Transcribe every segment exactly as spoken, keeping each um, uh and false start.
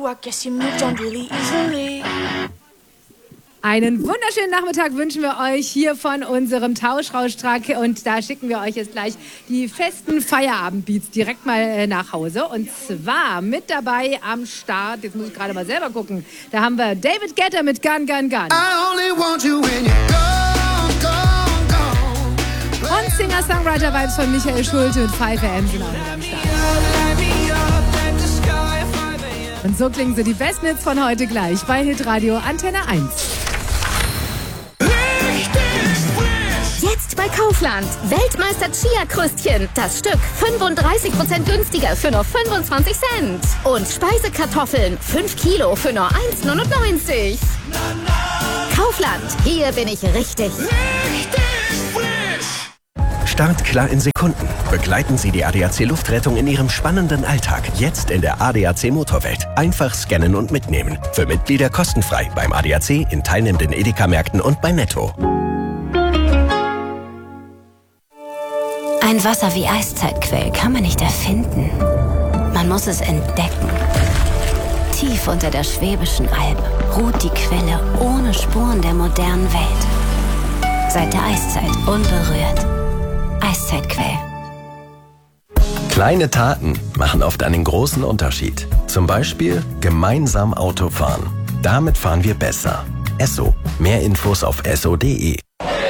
I guess you moved on really easily. Einen wunderschönen Nachmittag wünschen wir euch hier von unserem Tauschrauschtrack und da schicken wir euch jetzt gleich die festen Feierabendbeats direkt mal äh, nach Hause und zwar mit dabei am Start, jetzt muss ich gerade mal selber gucken, da haben wir David Guetta mit Gun, Gun, Gun. I only want you when you're gone, gone, gone. Und Singer-Songwriter-Vibes von Michael Schulte mit five a m sind auch mit am Start. Und so klingen so die besten Hits von heute gleich bei Hitradio Antenne eins. Jetzt bei Kaufland. Weltmeister Chia-Krüstchen. Das Stück fünfunddreißig Prozent günstiger für nur fünfundzwanzig Cent. Und Speisekartoffeln. fünf Kilo für nur eins neunundneunzig. Kaufland. Hier bin ich richtig. Startklar in Sekunden. Begleiten Sie die A D A C Luftrettung in Ihrem spannenden Alltag. Jetzt in der A D A C Motorwelt. Einfach scannen und mitnehmen. Für Mitglieder kostenfrei beim A D A C, in teilnehmenden Edeka-Märkten und bei Netto. Ein Wasser wie Eiszeitquell kann man nicht erfinden. Man muss es entdecken. Tief unter der Schwäbischen Alb ruht die Quelle ohne Spuren der modernen Welt. Seit der Eiszeit unberührt. Eiszeitquell. Kleine Taten machen oft einen großen Unterschied. Zum Beispiel gemeinsam Auto fahren. Damit fahren wir besser. Esso. Mehr Infos auf esso punkt de.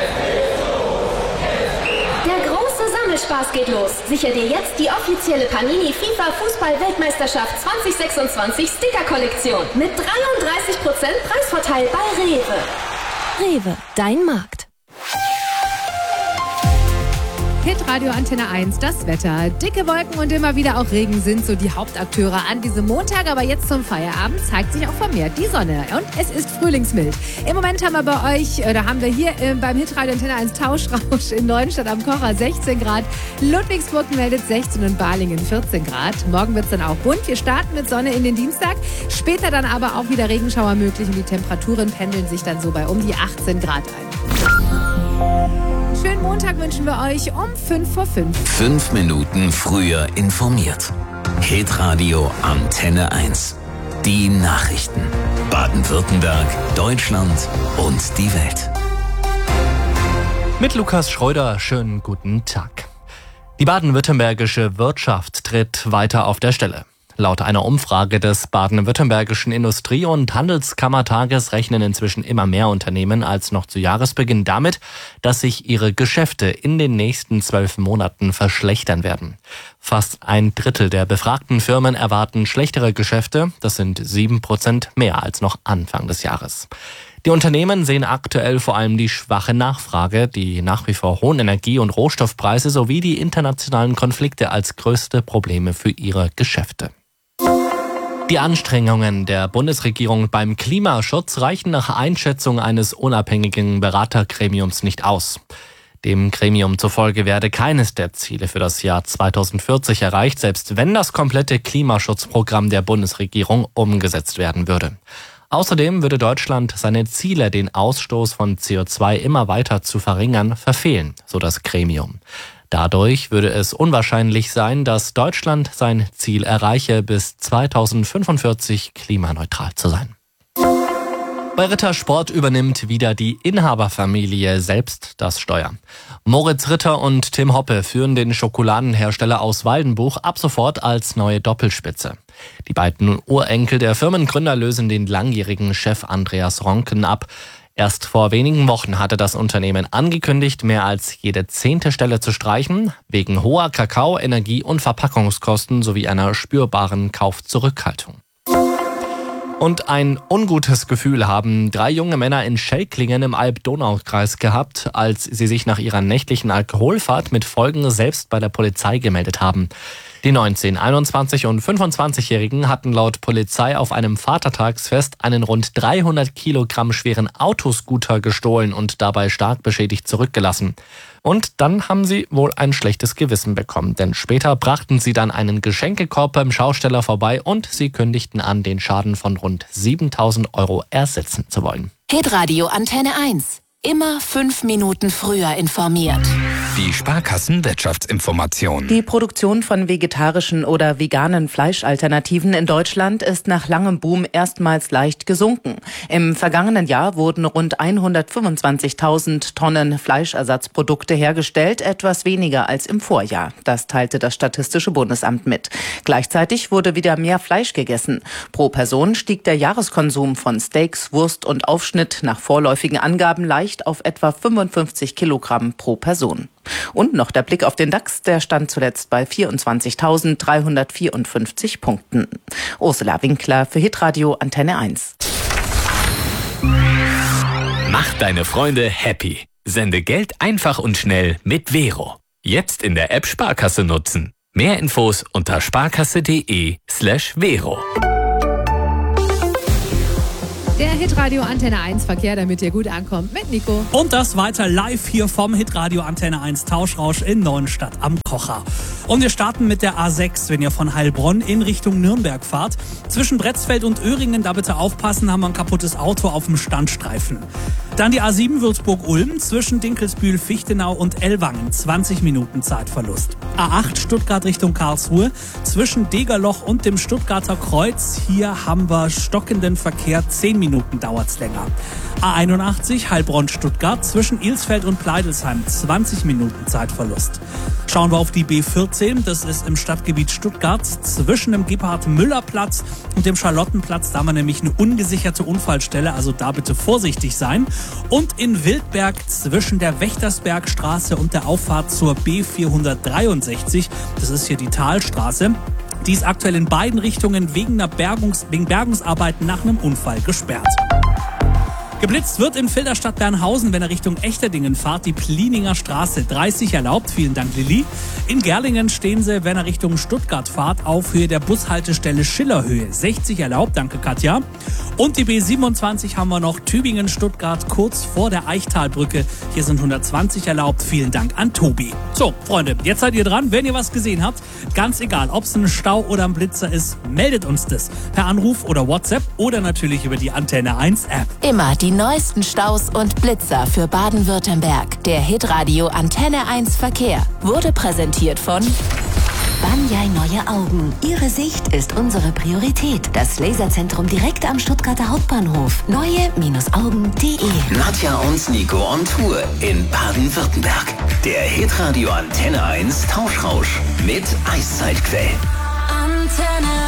Spaß geht los. Sichere dir jetzt die offizielle Panini FIFA Fußball-Weltmeisterschaft zwanzig sechsundzwanzig Sticker-Kollektion mit dreiunddreißig Prozent Preisvorteil bei Rewe. Rewe, dein Markt. Hitradio Antenne eins, das Wetter. Dicke Wolken und immer wieder auch Regen sind so die Hauptakteure an diesem Montag. Aber jetzt zum Feierabend zeigt sich auch vermehrt die Sonne. Und es ist frühlingsmild. Im Moment haben wir bei euch, oder haben wir hier äh, beim Hitradio Antenne eins Tauschrausch in Neuenstadt am Kocher sechzehn Grad. Ludwigsburg meldet sechzehn und Balingen vierzehn Grad. Morgen wird es dann auch bunt. Wir starten mit Sonne in den Dienstag. Später dann aber auch wieder Regenschauer möglich. Und die Temperaturen pendeln sich dann so bei um die achtzehn Grad ein. Schönen Montag wünschen wir euch um fünf vor fünf. Fünf Minuten früher informiert. Hitradio Antenne eins. Die Nachrichten. Baden-Württemberg, Deutschland und die Welt. Mit Lukas Schröder, schönen guten Tag. Die baden-württembergische Wirtschaft tritt weiter auf der Stelle. Laut einer Umfrage des baden-württembergischen Industrie- und Handelskammertages rechnen inzwischen immer mehr Unternehmen als noch zu Jahresbeginn damit, dass sich ihre Geschäfte in den nächsten zwölf Monaten verschlechtern werden. Fast ein Drittel der befragten Firmen erwarten schlechtere Geschäfte. Das sind sieben Prozent mehr als noch Anfang des Jahres. Die Unternehmen sehen aktuell vor allem die schwache Nachfrage, die nach wie vor hohen Energie- und Rohstoffpreise sowie die internationalen Konflikte als größte Probleme für ihre Geschäfte. Die Anstrengungen der Bundesregierung beim Klimaschutz reichen nach Einschätzung eines unabhängigen Beratergremiums nicht aus. Dem Gremium zufolge werde keines der Ziele für das Jahr zweitausendvierzig erreicht, selbst wenn das komplette Klimaschutzprogramm der Bundesregierung umgesetzt werden würde. Außerdem würde Deutschland seine Ziele, den Ausstoß von C O zwei immer weiter zu verringern, verfehlen, so das Gremium. Dadurch würde es unwahrscheinlich sein, dass Deutschland sein Ziel erreiche, bis zweitausendfünfundvierzig klimaneutral zu sein. Bei Ritter Sport übernimmt wieder die Inhaberfamilie selbst das Steuer. Moritz Ritter und Tim Hoppe führen den Schokoladenhersteller aus Waldenbuch ab sofort als neue Doppelspitze. Die beiden Urenkel der Firmengründer lösen den langjährigen Chef Andreas Ronken ab. Erst vor wenigen Wochen hatte das Unternehmen angekündigt, mehr als jede zehnte Stelle zu streichen, wegen hoher Kakao-, Energie- und Verpackungskosten sowie einer spürbaren Kaufzurückhaltung. Und ein ungutes Gefühl haben drei junge Männer in Schelklingen im Alb-Donau-Kreis gehabt, als sie sich nach ihrer nächtlichen Alkoholfahrt mit Folgen selbst bei der Polizei gemeldet haben. Die neunzehn-, einundzwanzig- und fünfundzwanzigjährigen hatten laut Polizei auf einem Vatertagsfest einen rund dreihundert Kilogramm schweren Autoscooter gestohlen und dabei stark beschädigt zurückgelassen. Und dann haben sie wohl ein schlechtes Gewissen bekommen, denn später brachten sie dann einen Geschenkekorb beim Schausteller vorbei und sie kündigten an, den Schaden von rund siebentausend Euro ersetzen zu wollen. Hitradio Antenne eins. Immer fünf Minuten früher informiert. Die Sparkassen-Wirtschaftsinformation. Die Produktion von vegetarischen oder veganen Fleischalternativen in Deutschland ist nach langem Boom erstmals leicht gesunken. Im vergangenen Jahr wurden rund hundertfünfundzwanzigtausend Tonnen Fleischersatzprodukte hergestellt, etwas weniger als im Vorjahr. Das teilte das Statistische Bundesamt mit. Gleichzeitig wurde wieder mehr Fleisch gegessen. Pro Person stieg der Jahreskonsum von Steaks, Wurst und Aufschnitt nach vorläufigen Angaben leicht auf etwa fünfundfünfzig Kilogramm pro Person. Und noch der Blick auf den DAX, der stand zuletzt bei vierundzwanzigtausenddreihundertvierundfünfzig Punkten. Ursula Winkler für Hitradio Antenne eins. Mach deine Freunde happy. Sende Geld einfach und schnell mit Vero. Jetzt in der App Sparkasse nutzen. Mehr Infos unter sparkasse.de slash Vero. Der Hitradio Antenne eins Verkehr, damit ihr gut ankommt, mit Nico. Und das weiter live hier vom Hitradio Antenne eins Tauschrausch in Neuenstadt am Kocher. Und wir starten mit der A sechs, wenn ihr von Heilbronn in Richtung Nürnberg fahrt. Zwischen Bretzfeld und Öhringen, da bitte aufpassen, haben wir ein kaputtes Auto auf dem Standstreifen. Dann die A sieben Würzburg-Ulm zwischen Dinkelsbühl, Fichtenau und Ellwangen. zwanzig Minuten Zeitverlust. A acht Stuttgart Richtung Karlsruhe zwischen Degerloch und dem Stuttgarter Kreuz. Hier haben wir stockenden Verkehr. zehn Minuten dauert's länger. A einundachtzig Heilbronn-Stuttgart zwischen Ilsfeld und Pleidelsheim. zwanzig Minuten Zeitverlust. Schauen wir auf die B vierzehn. Das ist im Stadtgebiet Stuttgart zwischen dem Gebhard-Müller-Platz und dem Charlottenplatz. Da haben wir nämlich eine ungesicherte Unfallstelle. Also da bitte vorsichtig sein. Und in Wildberg zwischen der Wächtersbergstraße und der Auffahrt zur B vierhundertdreiundsechzig, das ist hier die Talstraße, die ist aktuell in beiden Richtungen wegen, einer Bergungs-, wegen Bergungsarbeiten nach einem Unfall gesperrt. Geblitzt wird in Filderstadt-Bernhausen, wenn er Richtung Echterdingen fahrt, die Plininger Straße. dreißig erlaubt, vielen Dank Lilly. In Gerlingen stehen sie, wenn er Richtung Stuttgart fahrt, auf Höhe der Bushaltestelle Schillerhöhe. sechzig erlaubt, danke Katja. Und die B siebenundzwanzig haben wir noch, Tübingen-Stuttgart, kurz vor der Eichtalbrücke. Hier sind hundertzwanzig erlaubt, vielen Dank an Tobi. So, Freunde, jetzt seid ihr dran. Wenn ihr was gesehen habt, ganz egal, ob es ein Stau oder ein Blitzer ist, meldet uns das per Anruf oder WhatsApp oder natürlich über die Antenne eins App. Immer die neuesten Staus und Blitzer für Baden-Württemberg. Der Hitradio Antenne eins Verkehr wurde präsentiert von Banyai Neue Augen. Ihre Sicht ist unsere Priorität. Das Laserzentrum direkt am Stuttgarter Hauptbahnhof. neue Augen punkt de. Nadja und Nico on Tour in Baden-Württemberg. Der Hitradio Antenne eins Tauschrausch mit Eiszeitquell. Antenne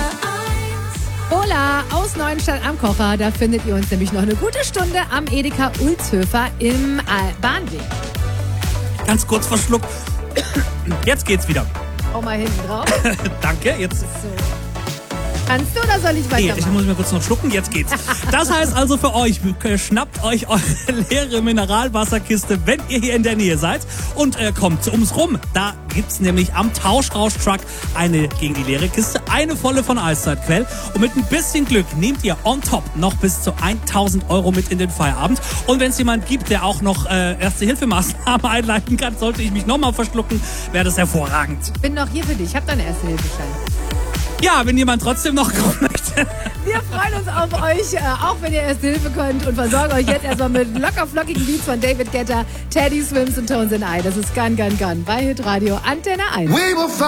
Hola aus Neuenstadt am Kocher. Da findet ihr uns nämlich noch eine gute Stunde am Edeka Ulzhöfer im Bahnweg. Ganz kurz verschluckt. Jetzt geht's wieder. Auch mal hinten drauf. Danke, jetzt. So. Kannst du oder soll ich weitermachen? Nee, ich muss mir kurz noch schlucken, jetzt geht's. Das heißt also für euch, schnappt euch eure leere Mineralwasserkiste, wenn ihr hier in der Nähe seid und äh, kommt ums Rum. Da gibt's nämlich am Tauschrausch-Truck eine gegen die leere Kiste, eine volle von Eiszeitquell. Und mit ein bisschen Glück nehmt ihr on top noch bis zu tausend Euro mit in den Feierabend. Und wenn es jemand gibt, der auch noch äh, Erste-Hilfemaßnahmen einleiten kann, sollte ich mich nochmal verschlucken, wäre das hervorragend. Ich bin noch hier für dich, ich habe deinen Erste-Hilfeschein. Ja, wenn jemand trotzdem noch kommen möchte. Wir freuen uns auf euch, äh, auch wenn ihr erste Hilfe könnt und versorgen euch jetzt erstmal mit locker flockigen Beats von David Guetta, Teddy Swims und Tones and I. Das ist Gun Gun Gun bei Hitradio Antenne eins.